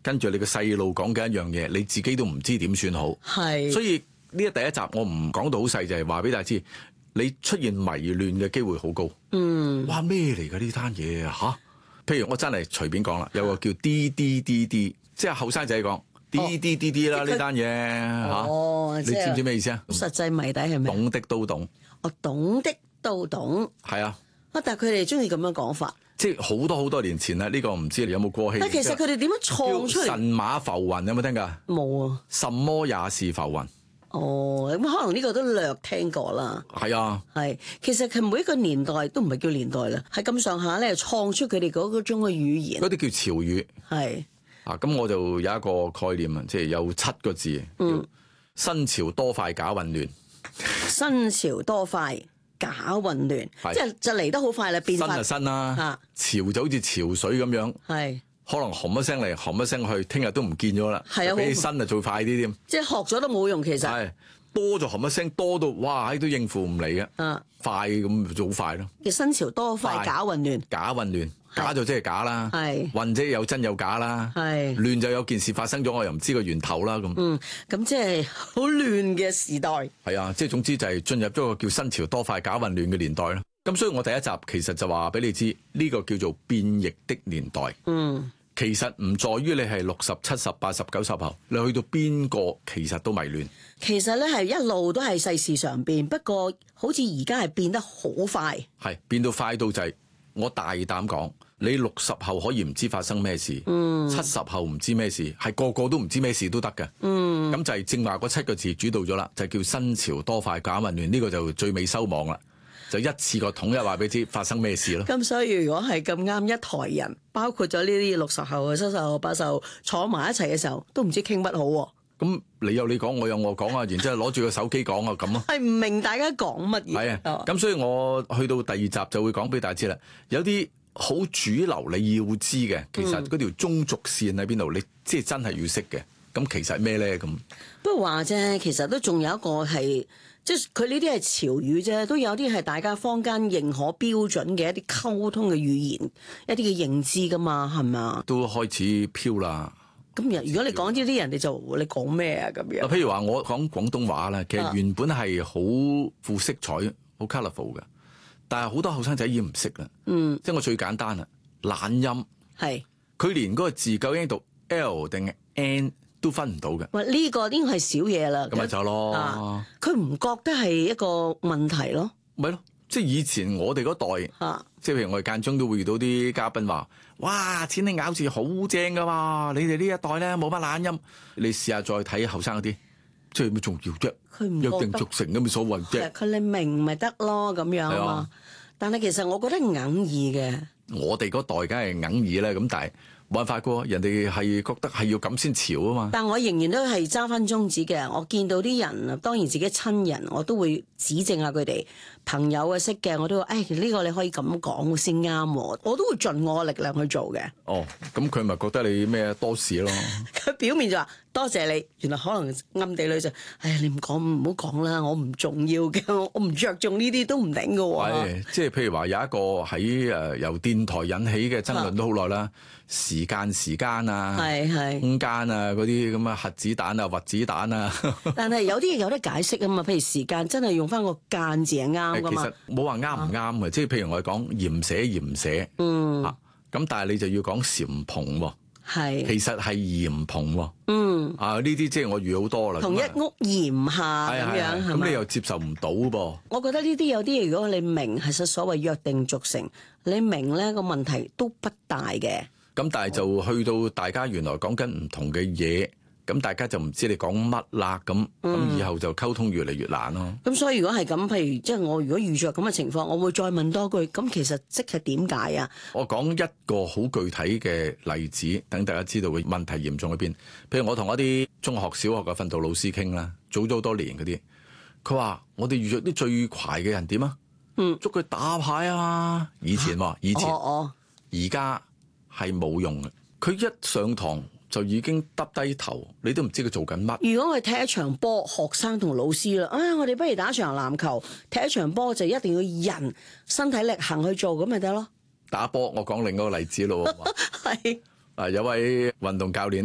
跟住你個細路講緊一樣嘢，你自己都唔知點算好。 係， 所以呢一第一集我唔講到好細，就係話俾大家知，你出現迷亂嘅機會好高。哇咩嚟㗎呢單嘢啊嚇！譬如我真係隨便講啦，有個叫 DDDD， 即係後生仔講 DDDD 啦呢單嘢嚇。你知唔知咩意思啊？ 實際謎底係咩？ 懂的都懂。 我懂的都懂。 係啊。 但係佢哋中意咁樣講法。 即係好多年前啦，呢個唔知你有冇過氣？ 但其實佢哋點樣創出嚟？ 神馬浮雲有冇聽㗎？ 冇啊。 什麼也是浮雲。 咁可能呢個都略聽過啦。 係啊。係， 其實佢每一個年代都唔係叫年代啦，係咁上下咧創出佢哋嗰種嘅語言。 嗰啲叫潮語。 係。 咁我就有一個概念啊，即係有7個字，叫新潮多快假混亂。 新潮多快。假混亂，即係就嚟得好快啦，變化。 新就新啦，潮就好似潮水咁樣，可能紅一聲嚟，紅一聲去，聽日都唔見咗啦。係啊，比起新就最快啲添。即係學咗都冇用，其實。係多咗紅一聲，多到哇，都應付唔嚟嘅。快咁就好快咯。叫新潮多快假混亂。假混亂，假就即係假啦。混即係有真有假啦。亂就有件事發生咗，我又唔知個源頭啦咁。咁即係好亂嘅時代。係啊，即係總之就係進入咗個叫新潮多快假混亂嘅年代啦。咁所以我第一集其實就話俾你知，呢個叫做變異的年代。其實唔在於你係60、70、80、90後，你去到邊個其實都迷亂。其實咧係一路都係世事常變，不過好似而家係變得好快。係變到快到就係我大膽講，你60後可以唔知發生咩事，70後唔知咩事，係個個都唔知咩事都得嘅。咁就係正話嗰7個字主導咗啦，就叫新潮多快假混亂，呢個就最尾收網啦。就一次過統一話俾你知發生咩事咯。咁所以如果係咁啱一台人，包括咗呢啲60後、70後、80後坐埋一齊嘅時候，都唔知傾乜好。咁你有你講，我有我講啊，然之後攞住個手機講啊，咁咯。係唔明大家講乜嘢？係啊。咁所以我去到第2集就會講俾大家知啦。有啲好主流你要知嘅，其實嗰條中軸線喺邊度，你即係真係要識嘅。咁其實係咩咧？咁不過話啫，其實都仲有一個係。即係佢呢啲係潮語啫，都有啲係大家坊間認可標準嘅一啲溝通嘅語言，一啲嘅認知噶嘛，係咪啊？都開始飄啦。咁如果你講呢啲人哋就你講咩啊咁樣？譬如話我講廣東話咧，其實原本係好富色彩、好 colourful 嘅，但係好多後生仔已經唔識啦。即係我最簡單啦，懶音係佢連嗰個字究竟讀 L 定 N？都分唔到嘅。喂，呢個應該係少嘢啦。咁咪就咯。佢唔覺得係一個問題咯。咪咯，即係以前我哋嗰代，即係譬如我哋間中都會遇到啲嘉賓話：哇，千里咬字好正噶嘛！你哋呢一代咧冇乜懶音。你試下再睇後生嗰啲，即係咩仲要啫？佢唔約定俗成咁嘅所謂啫。佢你明咪得咯咁樣啊嘛。但係其實我覺得硬耳嘅。我哋嗰代梗係硬耳啦，咁但係。冇辦法㗎，人哋係覺得係要咁先潮啊嘛。但我仍然都係揸翻宗旨嘅。我見到啲人啊，當然自己親人，我都會指正下佢哋。朋友啊識嘅，我都話：呢個你可以咁講先啱。我都會盡我嘅力量去做嘅。哦，咁佢咪覺得你咩多事咯？佢表面就話多謝你，原來可能暗地裏就：你唔講唔好講啦，我唔重要嘅，我唔着重呢啲都唔頂㗎喎。係，即係譬如話有一個喺由電台引起嘅爭論都好耐啦。時間啊，空間啊，嗰啲咁啊核子彈啊、核子彈啊。但係有啲嘢有得解釋啊嘛，譬如時間真係用翻個間字係啱噶嘛。其實冇話啱唔啱嘅，即係譬如我哋講鹽寫，咁但係你就要講禪蓬喎。其實係鹽蓬喎。呢啲即係我遇好多啦。同一屋檐下咁樣，咁你又接受唔到噃？我覺得呢啲有啲嘢，如果你明係所謂約定俗成，你明咧個問題都不大嘅。咁但係就去到大家原來講緊唔同嘅嘢，咁大家就唔知你講乜啦，咁以後就溝通越嚟越難咯。咁所以如果係咁，譬如即係我如果遇着咁嘅情況，我會再問多句，咁其實即係點解啊？我講一個好具體嘅例子，等大家知道嘅問題嚴重喺邊。譬如我同一啲中學、小學嘅訓導老師傾啦，早咗好多年嗰啲，佢話我哋遇着啲最快嘅人點啊？捉佢打牌啊！以前而家。係冇用嘅，佢一上堂就已經耷低頭，你都唔知佢做緊乜。如果我哋踢一場波，學生同老師啦，我哋不如打一場籃球，踢一場波就一定要人身體力行去做，咁咪得咯。打波，我講另一個例子咯，係有位運動教練